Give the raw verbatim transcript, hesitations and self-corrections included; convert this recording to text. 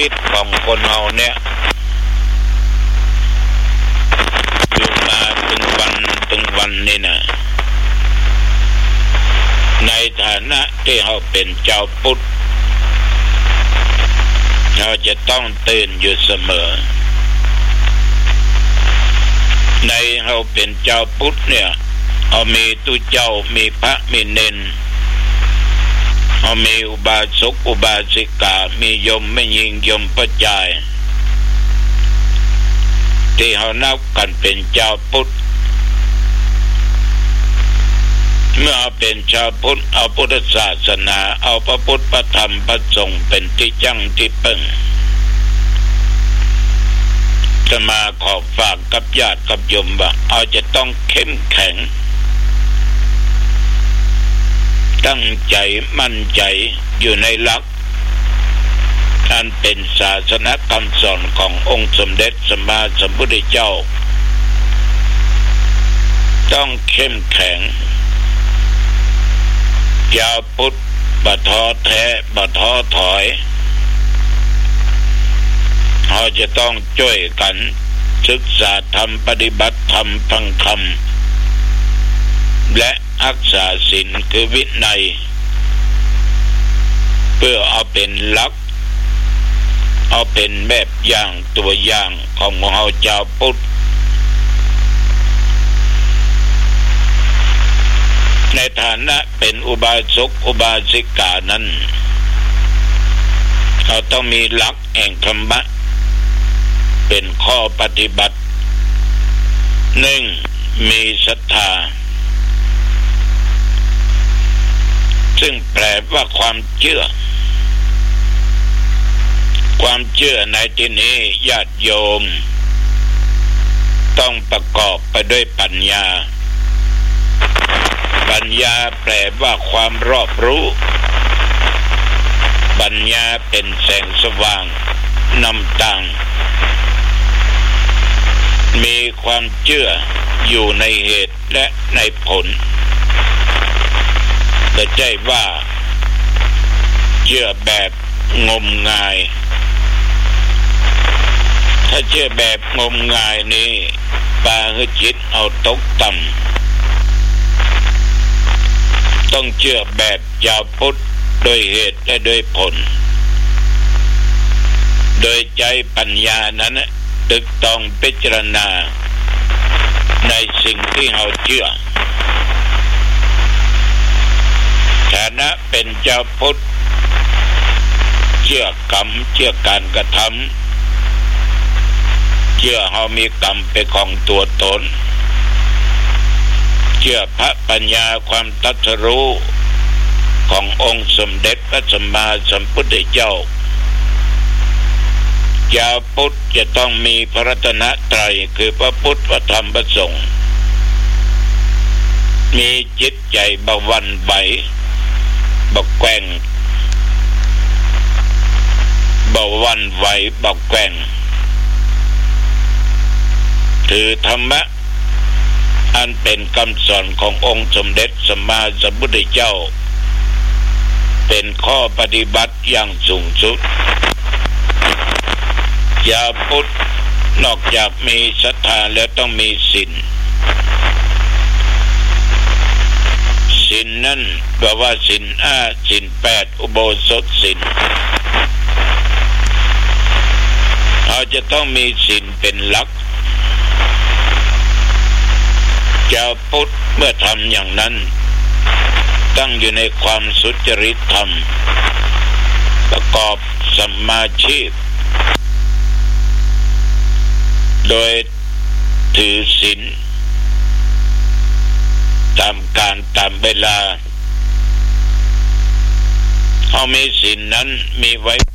วิตของคนเราเนี่ยอยู่มาถึงวันถึงวันนี้นะในฐานะที่เราเป็นเจ้าพุทธเราจะต้องตื่นอยู่เสมอในเราเป็นเจ้าพุทธเนี่ยเรามีตุเจ้ามีพระมีเณรเรามีอุบาสกอุบาสิกามีโยมไม่ยิงโยมประจายที่เรานับกันเป็นเจ้าพุทธเมื่อเอาเป็นชาวพุทธเอาพุทธศาสนาเอาพระพุทธพระธรรมพระสงฆ์เป็นที่จังที่พึ่งจะมาขอฝากกับญาติกับโยมว่าเอาจะต้องเข้มแข็งตั้งใจมั่นใจอยู่ในหลักอันเป็นศาสนคำสอนขององค์สมเด็จสัมมาสัมพุทธเจ้าต้องเข้มแข็งอย่าพุทธบ่ท้อแท้บ่ท้อถอยเราจะต้องช่วยกันศึกษาธรรมปฏิบัติธรรมฟังธรรมและรักษาศีลคือวินัยเพื่อเอาเป็นหลักเอาเป็นแบบอย่างตัวอย่างของเราชาวพุทธในฐานะเป็นอุบาสกอุบาสิกานั้นเราต้องมีหลักแห่งธรรมะเป็นข้อปฏิบัติหนึ่งมีศรัทธาซึ่งแปลว่าความเชื่อความเชื่อในที่นี้ญาติโยมต้องประกอบไปด้วยปัญญาปัญญาแปลว่าความรอบรู้ปัญญาเป็นแสงสว่างนำทางมีความเชื่ออยู่ในเหตุและในผลไม่ใช่ว่าเชื่อแบบงมงายถ้าเชื่อแบบงมงายนี่ปาให้จิตเอาตกต่ำต้องเชื่อแบบชาวพุทธโดยเหตุและโดยผลโดยใจปัญญานั้นตึกต้องพิจารณาในสิ่งที่เราเชื่อฐานะเป็นเจ้าพุทธเชื่อกรรมเชื่อการกระทำเชื่อเรามีกรรมเป็นของตัวตนเชื่อพระปัญญาความตรัสรู้ขององค์สมเด็จพระสัมมาสัมพุทธเจ้าชาวพุทธจะต้องมีพระรัตนตรัยคือพระพุทธพระธรรมพระสงฆ์มีจิตใจบ่หวั่นไหวบ่แกว่งบ่หวั่นไหวบ่แกว่งถือธรรมะอันเป็นคำสอนขององค์สมเด็จสัมมาสัมพุทธเจ้าเป็นข้อปฏิบัติอย่างสูงสุดชาวพุทธนอกจากมีศรัทธาแล้วต้องมีศีลศีลนั่นแปลว่าศีลห้าศีลแปดอุโบสถศีลเราจะต้องมีศีลเป็นหลักชาวพุทธเมื่อทำอย่างนั้นตั้งอยู่ในความสุจริตธรรมประกอบสัมมาชีพโดยถือศีลตามการตามเวลาเขามีศีลนั้นมีไว้